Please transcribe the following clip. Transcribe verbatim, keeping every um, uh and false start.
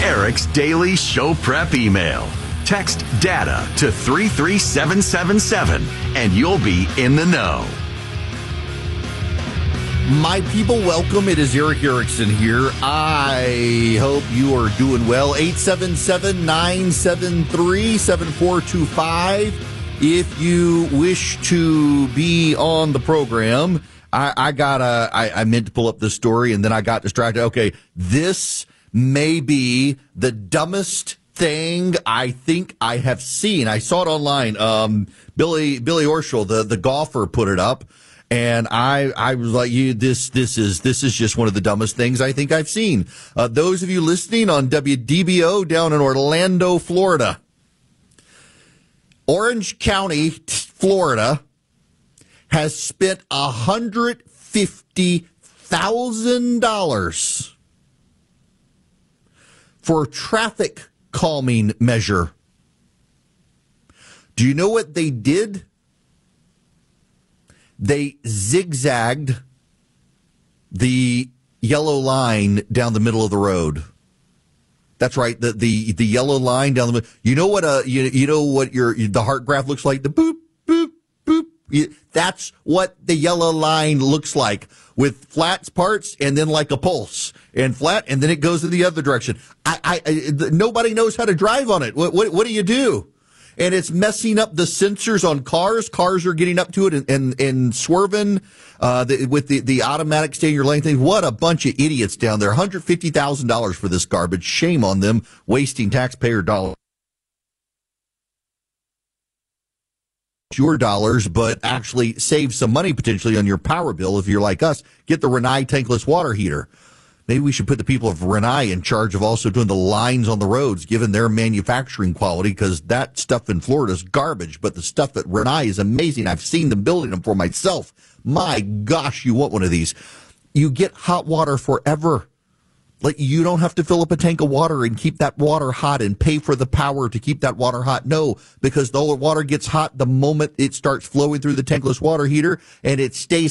Eric's daily show prep email. Text DATA to three three seven seven seven and you'll be in the know. My people, welcome. It is Eric Erickson here. I hope you are doing well. eight seven seven, nine seven three, seven four two five. If you wish to be on the program, I, I got a, I, I meant to pull up this story and then I got distracted. Okay, this may be the dumbest thing I think I have seen. I saw it online. Um, Billy Billy Horschel, the, the golfer, put it up. And I, I was like, you, this, this is, this is just one of the dumbest things I think I've seen. Uh, those of you listening on W D B O down in Orlando, Florida, Orange County, Florida, has spent one hundred fifty thousand dollars for a traffic calming measure. Do you know what they did? They zigzagged the yellow line down the middle of the road. That's right, the the, the yellow line down the middle. You know what? Uh, you you know what your the heart graph looks like? The boop boop boop. You, that's what the yellow line looks like, with flat parts and then like a pulse, and flat, and then it goes in the other direction. I, I, I nobody knows how to drive on it. What what, what do you do? And it's messing up the sensors on cars. Cars are getting up to it and, and, and swerving uh, the, with the, the automatic stay in your lane thing. What a bunch of idiots down there. one hundred fifty thousand dollars for this garbage. Shame on them, wasting taxpayer dollars. Your dollars, but actually save some money potentially on your power bill if you're like us. Get the Rinnai tankless water heater. Maybe we should put the people of Rinnai in charge of also doing the lines on the roads, given their manufacturing quality, because that stuff in Florida is garbage, but the stuff at Rinnai is amazing. I've seen them building them for myself. My gosh, you want one of these. You get hot water forever. Like, you don't have to fill up a tank of water and keep that water hot and pay for the power to keep that water hot. No, because the water gets hot the moment it starts flowing through the tankless water heater, and it stays